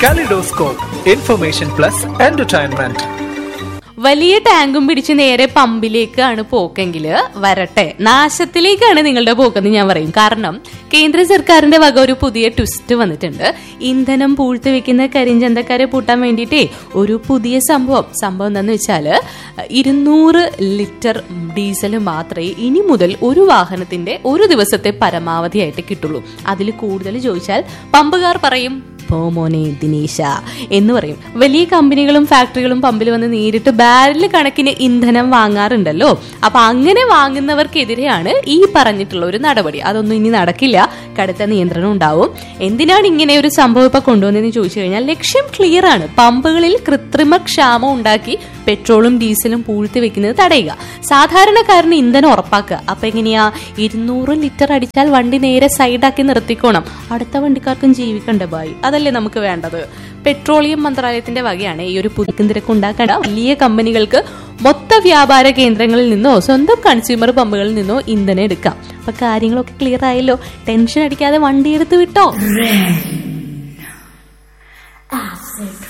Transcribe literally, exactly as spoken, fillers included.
Kaleidoscope, information plus entertainment. വലിയ ടാങ്കും പിടിച്ച് നേരെ പമ്പിലേക്കാണ് പോക്കെങ്കിൽ വരട്ടെ, നാശത്തിലേക്കാണ് നിങ്ങളുടെ പോക്കെന്ന് ഞാൻ പറയും. കാരണം കേന്ദ്ര സർക്കാരിന്റെ വക ഒരു പുതിയ ട്വിസ്റ്റ് വന്നിട്ടുണ്ട്. ഇന്ധനം പൂഴ്ത്തി വെക്കുന്ന കരിഞ്ചന്തക്കാരെ പൂട്ടാൻ വേണ്ടിയിട്ടേ ഒരു പുതിയ സംഭവം സംഭവം എന്താണെന്ന് വെച്ചാല് ഇരുന്നൂറ് ലിറ്റർ ഡീസൽ മാത്രമേ ഇനി മുതൽ ഒരു വാഹനത്തിന്റെ ഒരു ദിവസത്തെ പരമാവധിയായിട്ട് കിട്ടുള്ളൂ. അതിൽ കൂടുതൽ ചോദിച്ചാൽ പമ്പുകാർ പറയും മോനെ ദിനേശ എന്ന് പറയും. വലിയ കമ്പനികളും ഫാക്ടറികളും പമ്പിൽ വന്ന് നേരിട്ട് ബാരൽ കണക്കിന് ഇന്ധനം വാങ്ങാറുണ്ടല്ലോ. അപ്പൊ അങ്ങനെ വാങ്ങുന്നവർക്കെതിരെയാണ് ഈ പറഞ്ഞിട്ടുള്ള ഒരു നടപടി. അതൊന്നും ഇനി നടക്കില്ല, കടുത്ത നിയന്ത്രണം ഉണ്ടാവും. എന്തിനാണ് ഇങ്ങനെ ഒരു സംഭവം ഇപ്പൊ കൊണ്ടുവന്നതെന്ന് ചോദിച്ചു കഴിഞ്ഞാൽ ലക്ഷ്യം ക്ലിയർ ആണ്. പമ്പുകളിൽ കൃത്രിമ ക്ഷാമം ഉണ്ടാക്കി പെട്രോളും ഡീസലും പൂഴ്ത്തി വെക്കുന്നത് തടയുക, സാധാരണക്കാരന് ഇന്ധനം ഉറപ്പാക്കുക. അപ്പൊ എങ്ങനെയാ, ഇരുന്നൂറ് ലിറ്റർ അടിച്ചാൽ വണ്ടി നേരെ സൈഡാക്കി നിർത്തിക്കോണം, അടുത്ത വണ്ടിക്കാർക്കും ജീവിക്കണ്ടേ ബായി, അതല്ലേ നമുക്ക് വേണ്ടത്. പെട്രോളിയം മന്ത്രാലയത്തിന്റെ വകയാണ് ഈ ഒരു പുതുക്കും തിരക്ക് ഉണ്ടാക്കേണ്ട. വലിയ കമ്പനികൾക്ക് മൊത്ത വ്യാപാര കേന്ദ്രങ്ങളിൽ നിന്നോ സ്വന്തം കൺസ്യൂമർ പമ്പുകളിൽ നിന്നോ ഇന്ധനം എടുക്കാം. അപ്പൊ കാര്യങ്ങളൊക്കെ ക്ലിയർ ആയല്ലോ, ടെൻഷൻ അടിക്കാതെ വണ്ടി എടുത്ത് വിട്ടോ.